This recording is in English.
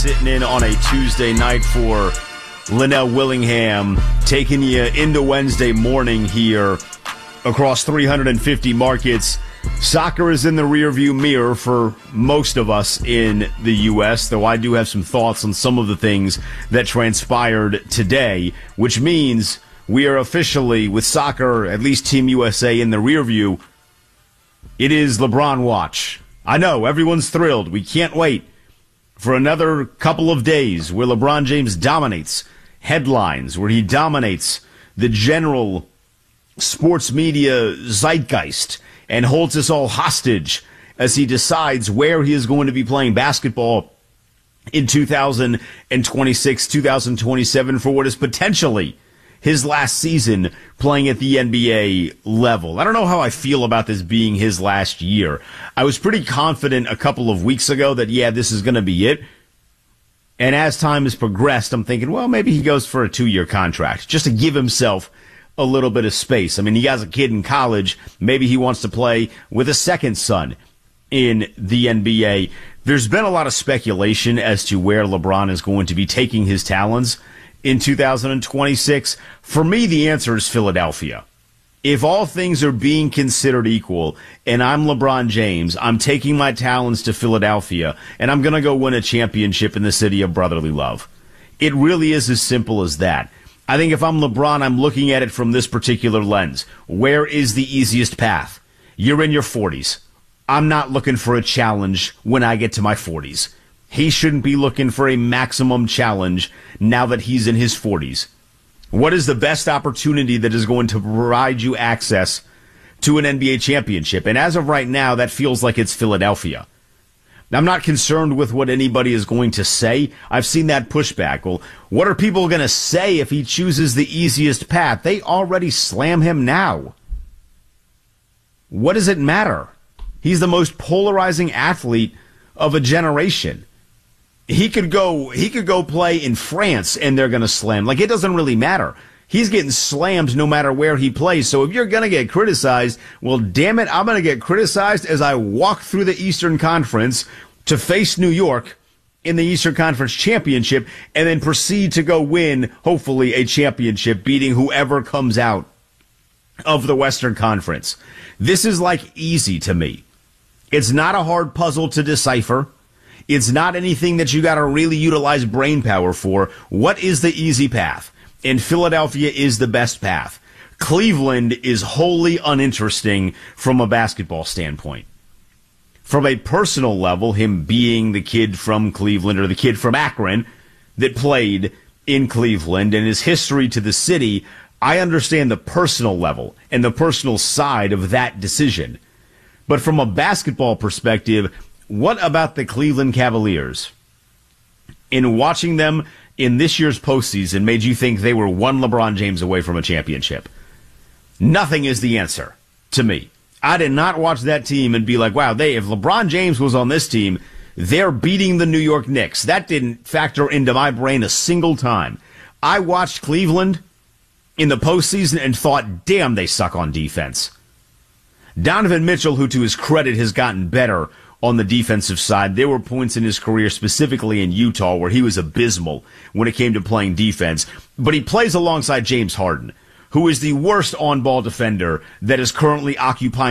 Sitting in on a Tuesday night for Linnell Willingham, taking you into Wednesday morning here across 350 markets. Soccer is in the rearview mirror for most of us in the U.S., though I do have some thoughts on some of the things that transpired today, which means we are officially, with soccer, at least Team USA, in the rearview. It is LeBron watch. I know, everyone's thrilled. We can't wait for another couple of days where LeBron James dominates headlines, where he dominates the general sports media zeitgeist and holds us all hostage as he decides where he is going to be playing basketball in 2026, 2027 for what is potentially his last season playing at the NBA level. I don't know how I feel about this being his last year. I was pretty confident a couple of weeks ago that, yeah, this is going to be it. And as time has progressed, I'm thinking, well, maybe he goes for a 2-year contract just to give himself a little bit of space. I mean, he has a kid in college. Maybe he wants to play with a second son in the NBA. There's been a lot of speculation as to where LeBron is going to be taking his talents in 2026. For me, the answer is Philadelphia. If all things are being considered equal and I'm LeBron James, I'm taking my talents to Philadelphia and I'm going to go win a championship in the city of brotherly love. It really is as simple as that. I think if I'm LeBron, I'm looking at it from this particular lens. Where is the easiest path? You're in your 40s. I'm not looking for a challenge when I get to my 40s. He shouldn't be looking for a maximum challenge now that he's in his 40s. What is the best opportunity that is going to provide you access to an NBA championship? And as of right now, that feels like it's Philadelphia. I'm not concerned with what anybody is going to say. I've seen that pushback. Well, what are people going to say if he chooses the easiest path? They already slam him now. What does it matter? He's the most polarizing athlete of a generation. He could go play in France and they're going to slam. Like, it doesn't really matter. He's getting slammed no matter where he plays. So if you're going to get criticized, well, damn it, I'm going to get criticized as I walk through the Eastern Conference to face New York in the Eastern Conference Championship and then proceed to go win, hopefully, a championship, beating whoever comes out of the Western Conference. This is like easy to me. It's not a hard puzzle to decipher. It's not anything that you got to really utilize brain power for. What is the easy path? And Philadelphia is the best path. Cleveland is wholly uninteresting from a basketball standpoint. From a personal level, him being the kid from Cleveland or the kid from Akron that played in Cleveland and his history to the city, I understand the personal level and the personal side of that decision. But from a basketball perspective, what about the Cleveland Cavaliers? In watching them in this year's postseason made you think they were one LeBron James away from a championship? Nothing is the answer to me. I did not watch that team and be like, wow, if LeBron James was on this team, they're beating the New York Knicks. That didn't factor into my brain a single time. I watched Cleveland in the postseason and thought, damn, they suck on defense. Donovan Mitchell, who to his credit has gotten better on the defensive side, there were points in his career, specifically in Utah, where he was abysmal when it came to playing defense. But he plays alongside James Harden, who is the worst on-ball defender that is currently occupying